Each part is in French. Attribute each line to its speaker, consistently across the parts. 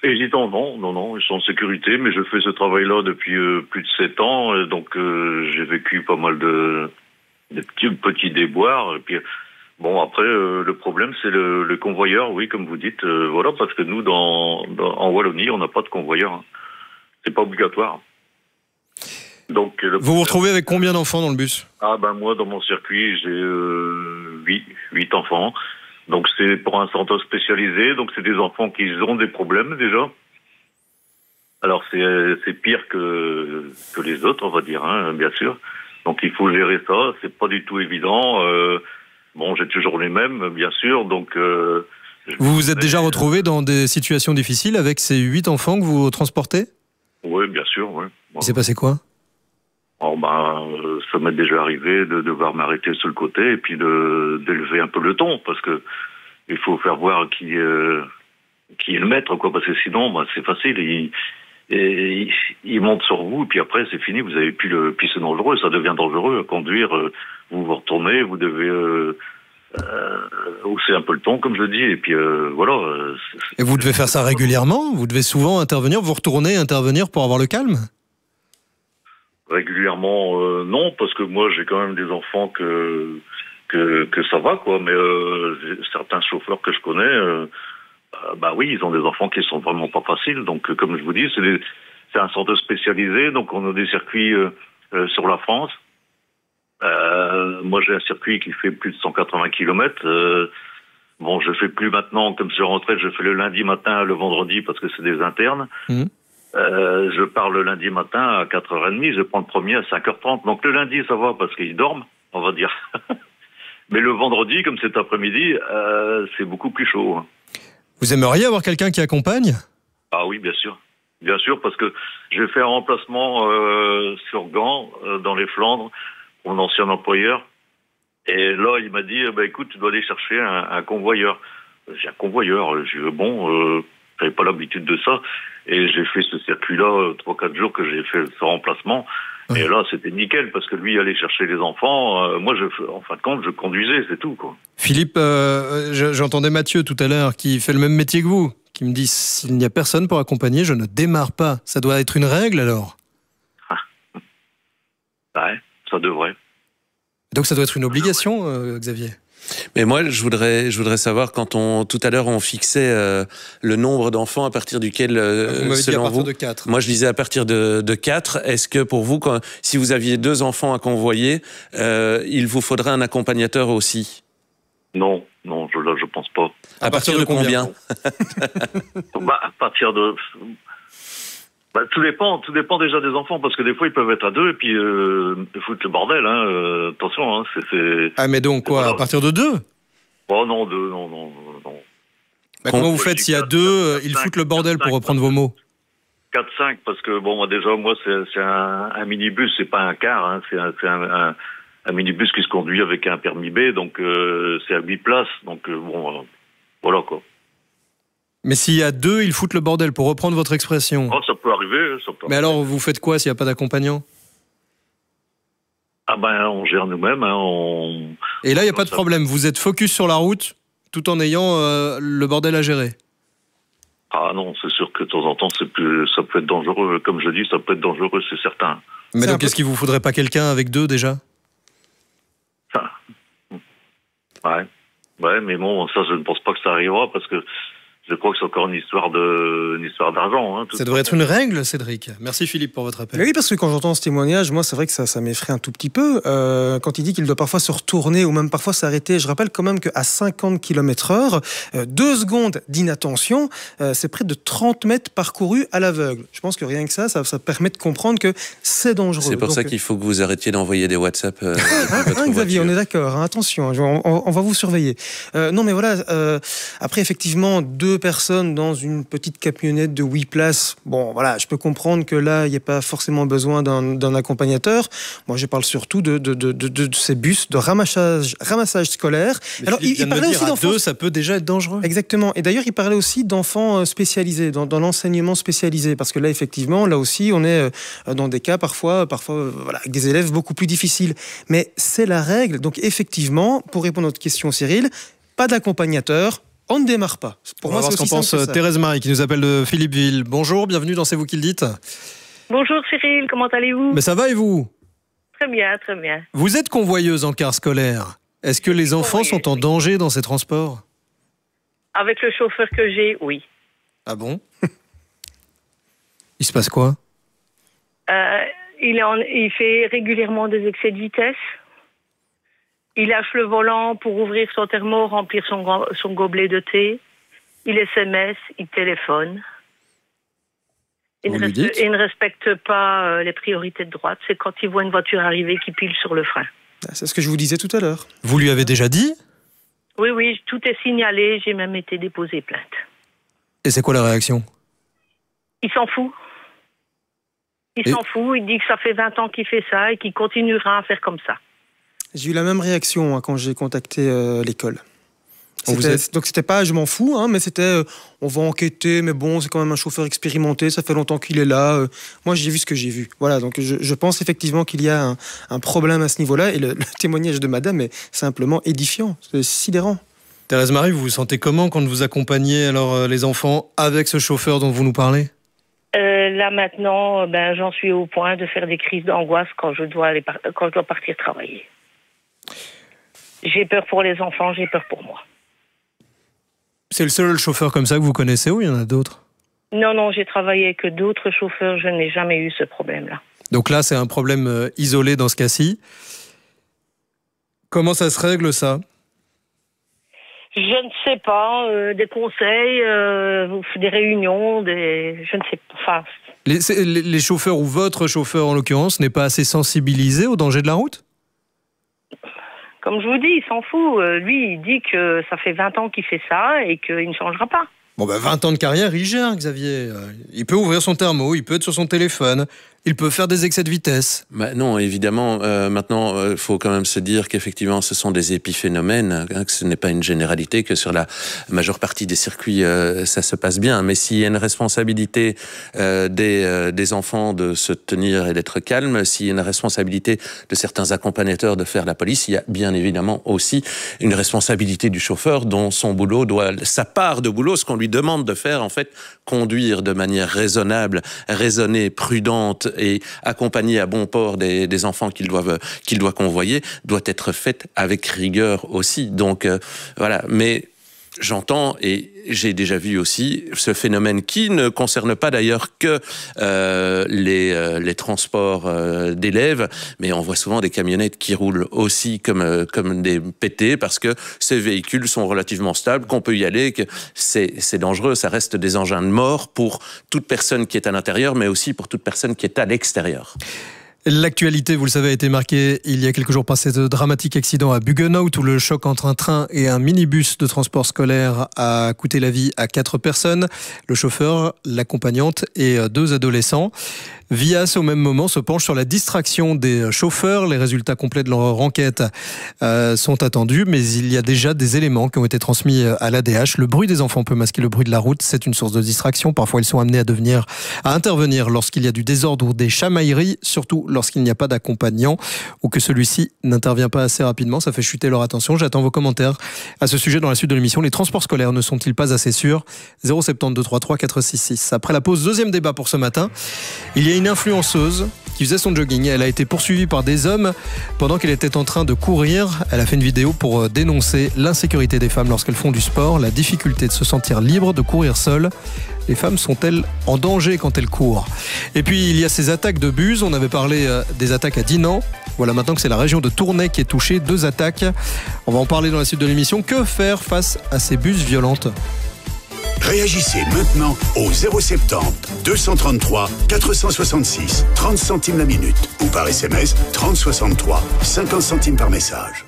Speaker 1: Hésitant, non, non, non, ils sont en sécurité, mais je fais ce travail-là depuis plus de 7 ans, donc j'ai vécu pas mal de petits déboires, et puis bon, après, le problème, c'est le convoyeur, oui, comme vous dites, voilà, parce que nous, en Wallonie, on n'a pas de convoyeur, hein. C'est pas obligatoire. Donc,
Speaker 2: vous vous retrouvez avec combien d'enfants dans le bus?
Speaker 1: Ah ben moi, dans mon circuit, j'ai 8 enfants. Donc c'est pour un centre spécialisé, donc c'est des enfants qui ont des problèmes déjà. Alors c'est pire que les autres, on va dire, hein, bien sûr. Donc il faut gérer ça, c'est pas du tout évident. Bon, j'ai toujours les mêmes, bien sûr, donc...
Speaker 2: vous vous êtes déjà retrouvé dans des situations difficiles avec ces 8 enfants que vous transportez?
Speaker 1: Oui, bien sûr, oui.
Speaker 2: Il s'est passé quoi?
Speaker 1: Oh, ça m'est déjà arrivé de devoir m'arrêter sur le côté et puis d'élever un peu le ton, parce que il faut faire voir qui est le maître, quoi, parce que sinon, c'est facile, il monte sur vous, et puis après, c'est fini, vous avez plus puis c'est dangereux, ça devient dangereux à conduire, vous vous retournez, vous devez hausser un peu le ton, comme je dis, et puis voilà.
Speaker 2: Et vous devez faire ça régulièrement? Vous devez souvent intervenir, vous retournez intervenir pour avoir le calme?
Speaker 1: Régulièrement, non, parce que moi, j'ai quand même des enfants que ça va, quoi, mais certains chauffeurs que je connais, oui, ils ont des enfants qui sont vraiment pas faciles, donc comme je vous dis, c'est un centre spécialisé, donc on a des circuits sur la France. Moi, j'ai un circuit qui fait plus de 180 km. Bon, je fais plus maintenant, comme je suis en retraite, je fais le lundi matin, le vendredi, parce que c'est des internes. Mmh. Je pars le lundi matin à 4h30, je prends le premier à 5h30. Donc le lundi, ça va parce qu'ils dorment, on va dire. Mais le vendredi, comme cet après-midi, c'est beaucoup plus chaud, hein.
Speaker 2: Vous aimeriez avoir quelqu'un qui accompagne?
Speaker 1: Ah oui, bien sûr. Bien sûr, parce que j'ai fait un remplacement sur Gand, dans les Flandres, pour mon ancien employeur. Et là, il m'a dit, écoute, tu dois aller chercher un convoyeur. J'ai un convoyeur. J'ai dit, bon... j'avais pas l'habitude de ça, et j'ai fait ce circuit-là 3-4 jours que j'ai fait ce remplacement, et là c'était nickel, parce que lui allait chercher les enfants, moi en fin de compte je conduisais, c'est tout, quoi.
Speaker 2: Philippe, j'entendais Mathieu tout à l'heure qui fait le même métier que vous, qui me dit s'il n'y a personne pour accompagner, je ne démarre pas. Ça doit être une règle alors?
Speaker 1: Ouais, ça devrait.
Speaker 2: Donc ça doit être une obligation, Xavier?
Speaker 3: Mais moi, je voudrais savoir, tout à l'heure, on fixait le nombre d'enfants à partir duquel,
Speaker 2: vous m'avez dit à partir de 4.
Speaker 3: Moi, je disais à partir de 4. Est-ce que pour vous, si vous aviez 2 enfants à convoyer, il vous faudrait un accompagnateur aussi?
Speaker 1: Non, je pense pas.
Speaker 3: À partir de combien?
Speaker 1: À partir de... tout dépend déjà des enfants, parce que des fois ils peuvent être à 2 et puis ils foutent le bordel, hein. Attention, hein, c'est...
Speaker 2: Ah mais donc quoi, à partir de 2?
Speaker 1: Oh non, 2, non.
Speaker 2: Comment vous faites s'il y a 2, ils foutent le bordel, pour reprendre vos mots?
Speaker 1: 4-5, parce que bon, moi c'est un minibus, c'est pas un car, hein, c'est un minibus qui se conduit avec un permis B, donc c'est à 8 places, donc voilà, quoi.
Speaker 2: Mais s'il y a 2, ils foutent le bordel, pour reprendre votre expression.
Speaker 1: Oh, ça peut arriver.
Speaker 2: Mais alors, vous faites quoi s'il n'y a pas d'accompagnant?
Speaker 1: Ah on gère nous-mêmes. Hein,
Speaker 2: Et là, il n'y a pas de problème. Vous êtes focus sur la route, tout en ayant le bordel à gérer.
Speaker 1: Ah non, c'est sûr que de temps en temps, ça peut être dangereux. Comme je dis, ça peut être dangereux, c'est certain.
Speaker 2: Mais donc, est-ce qu'il vous faudrait pas quelqu'un avec 2 déjà?
Speaker 1: Ouais, mais bon, ça, je ne pense pas que ça arrivera, parce que je crois que c'est encore une histoire d'argent. Hein,
Speaker 2: ça devrait être une règle, Cédric. Merci Philippe pour votre appel.
Speaker 4: Mais oui, parce que quand j'entends ce témoignage, moi c'est vrai que ça m'effraie un tout petit peu. Quand il dit qu'il doit parfois se retourner ou même parfois s'arrêter, je rappelle quand même qu'à 50 km/h, 2 secondes d'inattention, c'est près de 30 mètres parcourus à l'aveugle. Je pense que rien que ça permet de comprendre que c'est dangereux.
Speaker 3: C'est pour ça qu'il faut que vous arrêtiez d'envoyer des WhatsApp.
Speaker 4: Xavier, on est d'accord, hein, attention, on va vous surveiller. Non mais voilà, après effectivement, 2 personnes dans une petite camionnette de 8 places, bon voilà, je peux comprendre que là, il n'y a pas forcément besoin d'un accompagnateur. Moi, je parle surtout de ces bus de ramassage scolaire.
Speaker 2: Mais alors, il parlait aussi d'enfants. 2, ça peut déjà être dangereux.
Speaker 4: Exactement. Et d'ailleurs, il parlait aussi d'enfants spécialisés, dans l'enseignement spécialisé, parce que là, effectivement, là aussi, on est dans des cas parfois voilà, avec des élèves beaucoup plus difficiles. Mais c'est la règle. Donc, effectivement, pour répondre à votre question, Cyril, pas d'accompagnateur, on ne démarre pas.
Speaker 2: Pour moi, c'est aussi simple que ça. Thérèse Marie qui nous appelle de Philippeville. Bonjour, bienvenue dans C'est vous qui le dites.
Speaker 5: Bonjour Cyril, comment allez-vous?
Speaker 2: Mais ça va et vous?
Speaker 5: Très bien, très bien.
Speaker 2: Vous êtes convoyeuse en car scolaire. Est-ce que les enfants sont en danger dans ces transports?
Speaker 5: Avec le chauffeur que j'ai, oui.
Speaker 2: Ah bon? Il se passe quoi?
Speaker 5: Il fait régulièrement des excès de vitesse. Il lâche le volant pour ouvrir son thermo, remplir son gobelet de thé. Il SMS, il téléphone. Il ne respecte pas les priorités de droite. C'est quand il voit une voiture arriver qu'il pile sur le frein.
Speaker 4: C'est ce que je vous disais tout à l'heure.
Speaker 2: Vous lui avez déjà dit?
Speaker 5: Oui, tout est signalé. J'ai même été déposé plainte. Et
Speaker 2: c'est quoi la réaction?
Speaker 5: Il s'en fout. Il s'en fout. Il dit que ça fait 20 ans qu'il fait ça et qu'il continuera à faire comme ça.
Speaker 4: J'ai eu la même réaction quand j'ai contacté l'école. Donc c'était pas je m'en fous, mais c'était on va enquêter, mais bon, c'est quand même un chauffeur expérimenté, ça fait longtemps qu'il est là. Moi, j'ai vu ce que j'ai vu. Voilà, donc je pense effectivement qu'il y a un problème à ce niveau-là, et le témoignage de madame est simplement édifiant, c'est sidérant.
Speaker 2: Thérèse Marie, vous vous sentez comment quand vous accompagnez alors les enfants avec ce chauffeur dont vous nous parlez?
Speaker 5: Là maintenant, j'en suis au point de faire des crises d'angoisse quand je dois partir travailler. J'ai peur pour les enfants, j'ai peur pour moi.
Speaker 2: C'est le seul chauffeur comme ça que vous connaissez ou il y en a d'autres?
Speaker 5: Non, j'ai travaillé avec d'autres chauffeurs, je n'ai jamais eu ce problème-là.
Speaker 2: Donc là, c'est un problème isolé dans ce cas-ci. Comment ça se règle, ça?
Speaker 5: Je ne sais pas, des conseils, des réunions, je ne sais pas.
Speaker 2: Les chauffeurs ou votre chauffeur en l'occurrence n'est pas assez sensibilisé au danger de la route?
Speaker 5: Comme je vous dis, il s'en fout. Lui, il dit que ça fait 20 ans qu'il fait ça et qu'il ne changera pas.
Speaker 2: Bon, 20 ans de carrière, il gère, Xavier. Il peut ouvrir son thermo, il peut être sur son téléphone, il peut faire des excès de vitesse.
Speaker 3: Non, évidemment, maintenant, il faut quand même se dire qu'effectivement, ce sont des épiphénomènes, que ce n'est pas une généralité, que sur la majeure partie des circuits, ça se passe bien. Mais s'il y a une responsabilité des enfants de se tenir et d'être calme, s'il y a une responsabilité de certains accompagnateurs de faire la police, il y a bien évidemment aussi une responsabilité du chauffeur dont son boulot sa part de boulot, ce qu'on lui demande de faire, en fait, conduire de manière raisonnable, raisonnée, prudente et accompagner à bon port des enfants qu'il doit convoyer, doit être faite avec rigueur aussi. Donc, voilà. Mais j'entends et j'ai déjà vu aussi ce phénomène qui ne concerne pas d'ailleurs que les transports d'élèves, mais on voit souvent des camionnettes qui roulent aussi comme des pétés parce que ces véhicules sont relativement stables, qu'on peut y aller, que c'est dangereux, ça reste des engins de mort pour toute personne qui est à l'intérieur, mais aussi pour toute personne qui est à l'extérieur.
Speaker 2: L'actualité, vous le savez, a été marquée il y a quelques jours par ce dramatique accident à Buggenhout où le choc entre un train et un minibus de transport scolaire a coûté la vie à 4 personnes, le chauffeur, l'accompagnante et 2 adolescents. Vias, au même moment, se penche sur la distraction des chauffeurs. Les résultats complets de leur enquête sont attendus, mais il y a déjà des éléments qui ont été transmis à l'ADH. Le bruit des enfants peut masquer le bruit de la route. C'est une source de distraction. Parfois, ils sont amenés à intervenir lorsqu'il y a du désordre ou des chamailleries, surtout lorsqu'il n'y a pas d'accompagnant ou que celui-ci n'intervient pas assez rapidement. Ça fait chuter leur attention. J'attends vos commentaires à ce sujet dans la suite de l'émission. Les transports scolaires ne sont-ils pas assez sûrs? 072 33 466. Après la pause, deuxième débat pour ce matin. Il y a une influenceuse qui faisait son jogging. Elle a été poursuivie par des hommes pendant qu'elle était en train de courir. Elle a fait une vidéo pour dénoncer l'insécurité des femmes lorsqu'elles font du sport, la difficulté de se sentir libre, de courir seule. Les femmes sont-elles en danger quand elles courent? Et puis il y a ces attaques de bus. On avait parlé des attaques à Dinan. Voilà maintenant que c'est la région de Tournai qui est touchée. 2 attaques. On va en parler dans la suite de l'émission. Que faire face à ces bus violentes?
Speaker 6: Réagissez maintenant au 070 233 466 30 centimes la minute ou par SMS 3063 50 centimes par message.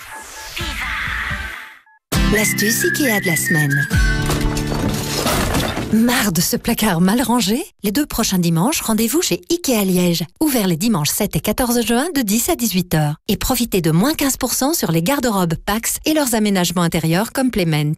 Speaker 7: L'astuce Ikea de la semaine. Marre de ce placard mal rangé? Les 2 prochains dimanches, rendez-vous chez Ikea Liège. Ouvert les dimanches 7 et 14 juin de 10 à 18h. Et profitez de moins 15% sur les garde-robes Pax et leurs aménagements intérieurs Complement.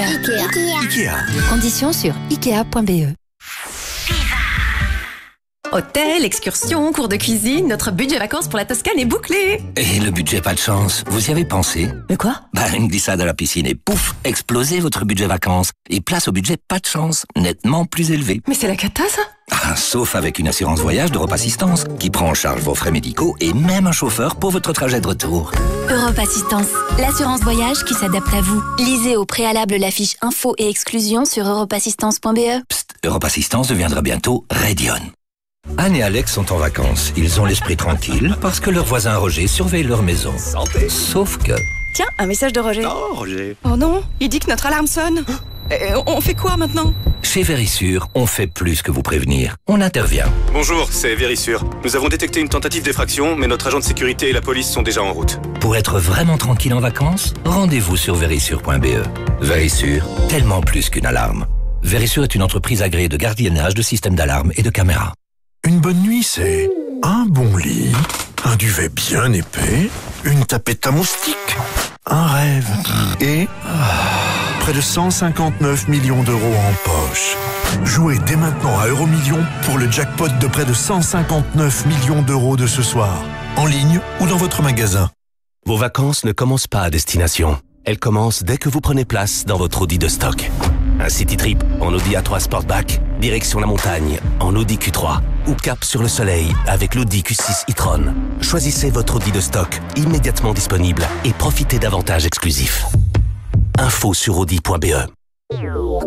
Speaker 7: Ikea. Conditions sur ikea.be.
Speaker 8: Hôtel, excursion, cours de cuisine, notre budget vacances pour la Toscane est bouclé.
Speaker 9: Et le budget pas de chance, vous y avez pensé?
Speaker 8: Mais quoi?
Speaker 9: Une glissade à la piscine et pouf, explosez votre budget vacances. Et place au budget pas de chance, nettement plus élevé.
Speaker 8: Mais c'est la cata, ça?
Speaker 9: Sauf avec une assurance voyage d'Europe Assistance, qui prend en charge vos frais médicaux et même un chauffeur pour votre trajet de retour.
Speaker 10: Europe Assistance, l'assurance voyage qui s'adapte à vous. Lisez au préalable la fiche info et exclusion sur europeassistance.be.
Speaker 9: Psst, Europe Assistance deviendra bientôt Radion. Anne et Alex sont en vacances. Ils ont l'esprit tranquille parce que leur voisin Roger surveille leur maison. Santé. Sauf que...
Speaker 8: Tiens, un message de Roger.
Speaker 9: Oh, Roger.
Speaker 8: Oh non, il dit que notre alarme sonne. On fait quoi maintenant?
Speaker 9: Chez Vérissure, on fait plus que vous prévenir. On intervient.
Speaker 11: Bonjour, c'est Vérissure. Nous avons détecté une tentative d'effraction, mais notre agent de sécurité et la police sont déjà en route.
Speaker 9: Pour être vraiment tranquille en vacances, rendez-vous sur vérissure.be. Vérissure, tellement plus qu'une alarme. Vérissure est une entreprise agréée de gardiennage de systèmes d'alarme et de caméras.
Speaker 12: Une bonne nuit, c'est un bon lit, un duvet bien épais, une tapette à moustiques, un rêve et près de 159 millions d'euros en poche. Jouez dès maintenant à Euromillions pour le jackpot de près de 159 millions d'euros de ce soir, en ligne ou dans votre magasin.
Speaker 13: Vos vacances ne commencent pas à destination. Elles commencent dès que vous prenez place dans votre Audi de stock. Un city trip en Audi A3 Sportback, direction la montagne en Audi Q3 ou cap sur le soleil avec l'Audi Q6 e-tron. Choisissez votre Audi de stock immédiatement disponible et profitez d'avantages exclusifs. Info sur audi.be.